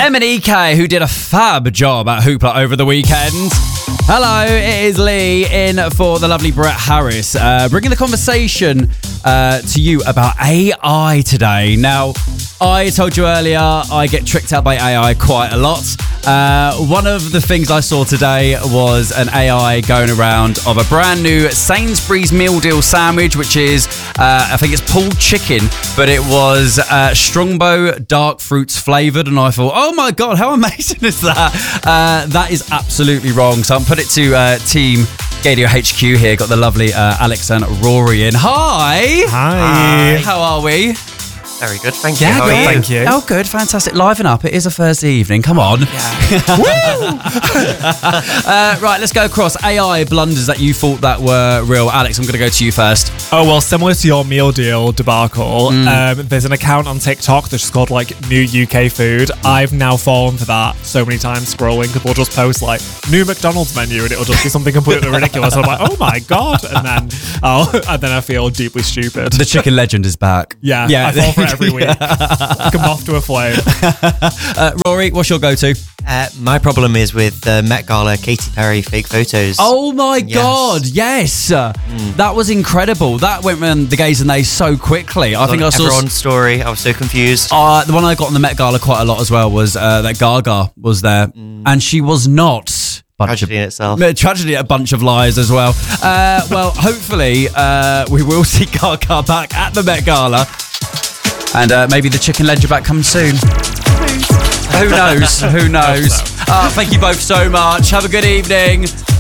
MNEK, who did a fab job at Hoopla over the weekend. Hello, it is Lee in for the lovely Brett Harris, bringing the conversation to you about AI today. Now, I told you earlier, I get tricked out by AI quite a lot. One of the things I saw today was an AI going around of a brand new Sainsbury's meal deal sandwich, which is, I think it's pulled chicken, but it was Strongbow dark fruits flavoured. And I thought, oh my God, how amazing is that? That is absolutely wrong. So I'm put it to Team Gadio HQ here. Got the lovely Alex and Rory in. Hi. How are we? Very good, thank you. Yeah, How good. are you? Thank you. Oh, good, fantastic. Liven up. It is a Thursday evening. Come on. Right, let's go across AI blunders that you thought that were real. Alex, I'm going to go to you first. Oh, well, similar to your meal deal debacle, there's an account on TikTok that's just called, New UK Food. I've now fallen for that so many times scrolling, because we'll just post, new McDonald's menu, and it'll just be something completely ridiculous. I'm like, oh my God. And then I feel deeply stupid. The chicken legend is back. Yeah. I fall for it every week. Like a moth to a flame. Rory, what's your go-to? My problem is with the Met Gala Katy Perry fake photos. Oh my God, yes. That was incredible. That went around the gays and they so quickly. I think I saw everyone's story. I was so confused. The one I got on the Met Gala quite a lot as well was that Gaga was there, and she was not. Tragedy in itself. Tragedy, a bunch of lies as well. Well, hopefully we will see Gaga back at the Met Gala, and maybe the chicken ledger back comes soon. Who knows? Who knows? Thank you both so much. Have a good evening.